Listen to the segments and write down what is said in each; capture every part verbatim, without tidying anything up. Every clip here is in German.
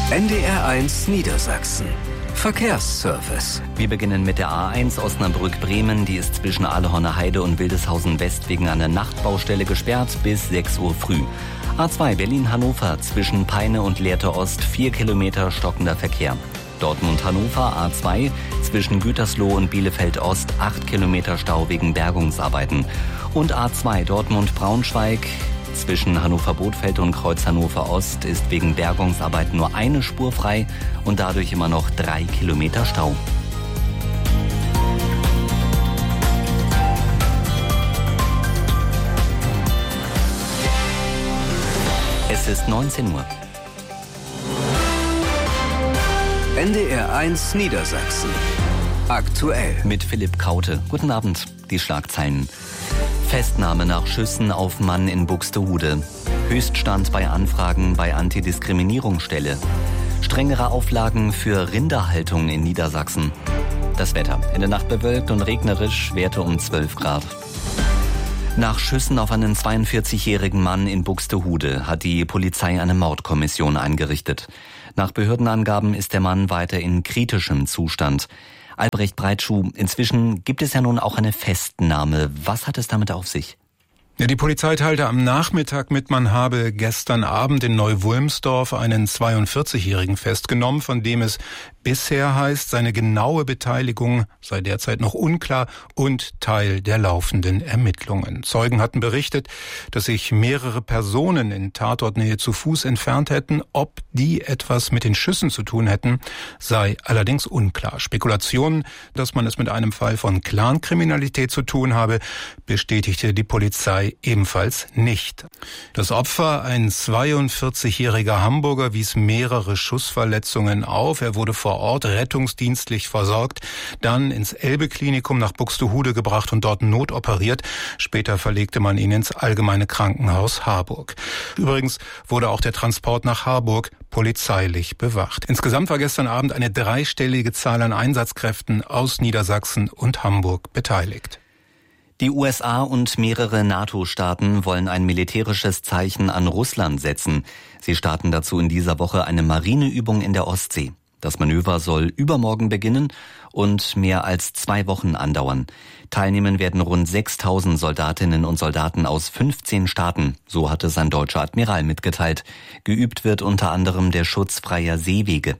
N D R eins Niedersachsen. Verkehrsservice. Wir beginnen mit der A eins Osnabrück-Bremen. Die ist zwischen Ahlhorner Heide und Wildeshausen West wegen einer Nachtbaustelle gesperrt bis sechs Uhr früh. A zwei Berlin-Hannover zwischen Peine und Lehrte Ost, vier Kilometer stockender Verkehr. Dortmund-Hannover A zwei zwischen Gütersloh und Bielefeld Ost, acht Kilometer Stau wegen Bergungsarbeiten. Und A zwei Dortmund-Braunschweig zwischen Hannover-Bothfeld und Kreuz Hannover Ost ist wegen Bergungsarbeiten nur eine Spur frei und dadurch immer noch drei Kilometer Stau. Es ist neunzehn Uhr. N D R eins Niedersachsen. Aktuell. Mit Philipp Kaute. Guten Abend. Die Schlagzeilen. Festnahme nach Schüssen auf Mann in Buxtehude. Höchststand bei Anfragen bei Antidiskriminierungsstelle. Strengere Auflagen für Rinderhaltung in Niedersachsen. Das Wetter. In der Nacht bewölkt und regnerisch, Werte um zwölf Grad. Nach Schüssen auf einen zweiundvierzigjährigen Mann in Buxtehude hat die Polizei eine Mordkommission eingerichtet. Nach Behördenangaben ist der Mann weiter in kritischem Zustand. Albrecht Breitschuh, inzwischen gibt es ja nun auch eine Festnahme. Was hat es damit auf sich? Ja, die Polizei teilte am Nachmittag mit, man habe gestern Abend in Neu-Wulmsdorf einen zweiundvierzigjährigen festgenommen, von dem es bisher heißt, seine genaue Beteiligung sei derzeit noch unklar und Teil der laufenden Ermittlungen. Zeugen hatten berichtet, dass sich mehrere Personen in Tatortnähe zu Fuß entfernt hätten. Ob die etwas mit den Schüssen zu tun hätten, sei allerdings unklar. Spekulationen, dass man es mit einem Fall von Clankriminalität zu tun habe, bestätigte die Polizei ebenfalls nicht. Das Opfer, ein zweiundvierzigjähriger Hamburger, wies mehrere Schussverletzungen auf. Er wurde vor Ort rettungsdienstlich versorgt, dann ins Elbe-Klinikum nach Buxtehude gebracht und dort notoperiert. Später verlegte man ihn ins Allgemeine Krankenhaus Harburg. Übrigens wurde auch der Transport nach Harburg polizeilich bewacht. Insgesamt war gestern Abend eine dreistellige Zahl an Einsatzkräften aus Niedersachsen und Hamburg beteiligt. Die U S A und mehrere NATO-Staaten wollen ein militärisches Zeichen an Russland setzen. Sie starten dazu in dieser Woche eine Marineübung in der Ostsee. Das Manöver soll übermorgen beginnen und mehr als zwei Wochen andauern. Teilnehmen werden rund sechstausend Soldatinnen und Soldaten aus fünfzehn Staaten, so hat es ein deutscher Admiral mitgeteilt. Geübt wird unter anderem der Schutz freier Seewege.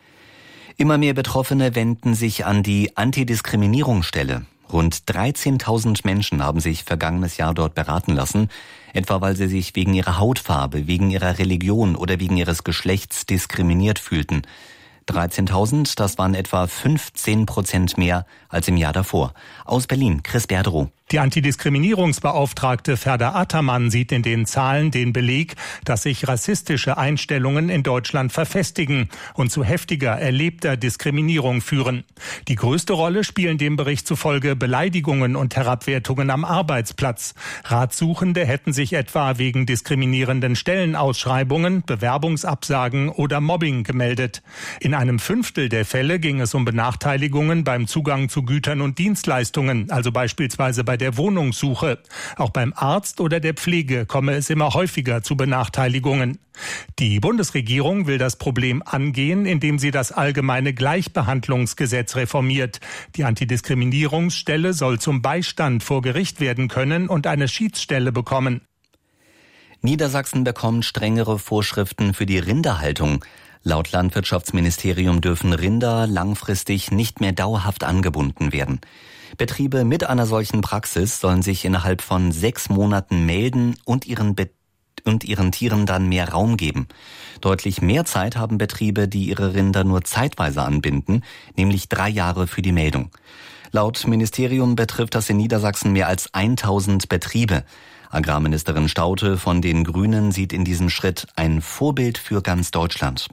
Immer mehr Betroffene wenden sich an die Antidiskriminierungsstelle. Rund dreizehntausend Menschen haben sich vergangenes Jahr dort beraten lassen, etwa weil sie sich wegen ihrer Hautfarbe, wegen ihrer Religion oder wegen ihres Geschlechts diskriminiert fühlten. dreizehntausend, das waren etwa fünfzehn Prozent mehr als im Jahr davor. Aus Berlin, Chris Berdrow. Die Antidiskriminierungsbeauftragte Ferda Attermann sieht in den Zahlen den Beleg, dass sich rassistische Einstellungen in Deutschland verfestigen und zu heftiger erlebter Diskriminierung führen. Die größte Rolle spielen dem Bericht zufolge Beleidigungen und Herabwertungen am Arbeitsplatz. Ratsuchende hätten sich etwa wegen diskriminierenden Stellenausschreibungen, Bewerbungsabsagen oder Mobbing gemeldet. In einem Fünftel der Fälle ging es um Benachteiligungen beim Zugang zu Gütern und Dienstleistungen, also beispielsweise bei der Wohnungssuche. Auch beim Arzt oder der Pflege komme es immer häufiger zu Benachteiligungen. Die Bundesregierung will das Problem angehen, indem sie das allgemeine Gleichbehandlungsgesetz reformiert. Die Antidiskriminierungsstelle soll zum Beistand vor Gericht werden können und eine Schiedsstelle bekommen. Niedersachsen bekommt strengere Vorschriften für die Rinderhaltung. Laut Landwirtschaftsministerium dürfen Rinder langfristig nicht mehr dauerhaft angebunden werden. Betriebe mit einer solchen Praxis sollen sich innerhalb von sechs Monaten melden und ihren Be- und ihren Tieren dann mehr Raum geben. Deutlich mehr Zeit haben Betriebe, die ihre Rinder nur zeitweise anbinden, nämlich drei Jahre für die Meldung. Laut Ministerium betrifft das in Niedersachsen mehr als tausend Betriebe. Agrarministerin Staudte von den Grünen sieht in diesem Schritt ein Vorbild für ganz Deutschland.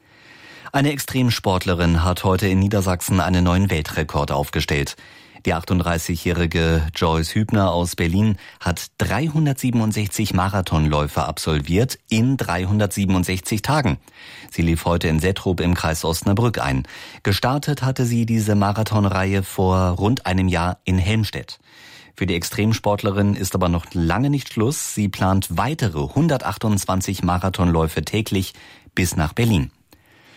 Eine Extremsportlerin hat heute in Niedersachsen einen neuen Weltrekord aufgestellt. Die achtunddreißigjährige Joyce Hübner aus Berlin hat dreihundertsiebenundsechzig Marathonläufe absolviert in dreihundertsiebenundsechzig Tagen. Sie lief heute in Settrup im Kreis Osnabrück ein. Gestartet hatte sie diese Marathonreihe vor rund einem Jahr in Helmstedt. Für die Extremsportlerin ist aber noch lange nicht Schluss. Sie plant weitere hundertachtundzwanzig Marathonläufe täglich bis nach Berlin.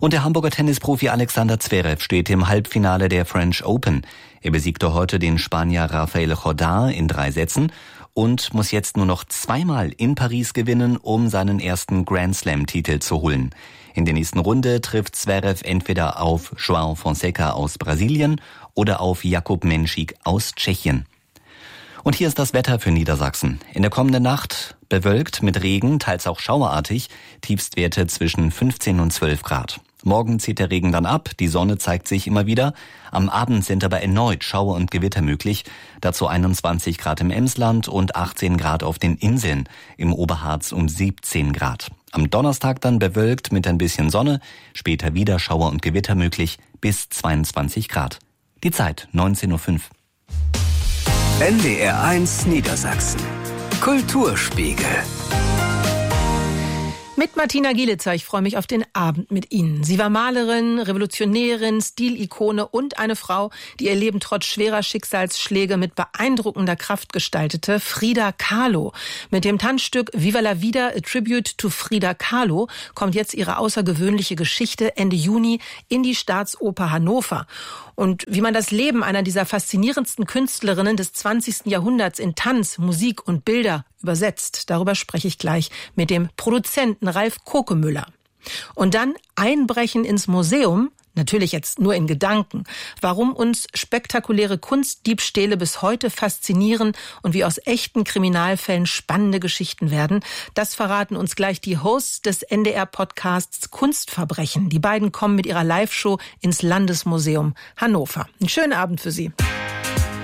Und der Hamburger Tennisprofi Alexander Zverev steht im Halbfinale der French Open. Er besiegte heute den Spanier Rafael Jordán in drei Sätzen und muss jetzt nur noch zweimal in Paris gewinnen, um seinen ersten Grand-Slam-Titel zu holen. In der nächsten Runde trifft Zverev entweder auf João Fonseca aus Brasilien oder auf Jakub Menšík aus Tschechien. Und hier ist das Wetter für Niedersachsen. In der kommenden Nacht bewölkt mit Regen, teils auch schauerartig, Tiefstwerte zwischen fünfzehn und zwölf Grad. Morgen zieht der Regen dann ab, die Sonne zeigt sich immer wieder. Am Abend sind aber erneut Schauer und Gewitter möglich. Dazu einundzwanzig Grad im Emsland und achtzehn Grad auf den Inseln. Im Oberharz um siebzehn Grad. Am Donnerstag dann bewölkt mit ein bisschen Sonne. Später wieder Schauer und Gewitter möglich bis zweiundzwanzig Grad. Die Zeit neunzehn Uhr fünf. N D R eins Niedersachsen. Kulturspiegel. Mit Martina Gielitzer, ich freue mich auf den Abend mit Ihnen. Sie war Malerin, Revolutionärin, Stilikone und eine Frau, die ihr Leben trotz schwerer Schicksalsschläge mit beeindruckender Kraft gestaltete, Frida Kahlo. Mit dem Tanzstück Viva la Vida, a Tribute to Frida Kahlo, kommt jetzt ihre außergewöhnliche Geschichte Ende Juni in die Staatsoper Hannover. Und wie man das Leben einer dieser faszinierendsten Künstlerinnen des zwanzigsten Jahrhunderts in Tanz, Musik und Bilder übersetzt, darüber spreche ich gleich mit dem Produzenten Ralf Kokemüller. Und dann Einbrechen ins Museum, natürlich jetzt nur in Gedanken, warum uns spektakuläre Kunstdiebstähle bis heute faszinieren und wie aus echten Kriminalfällen spannende Geschichten werden, das verraten uns gleich die Hosts des N D R-Podcasts Kunstverbrechen. Die beiden kommen mit ihrer Live-Show ins Landesmuseum Hannover. Einen schönen Abend für Sie.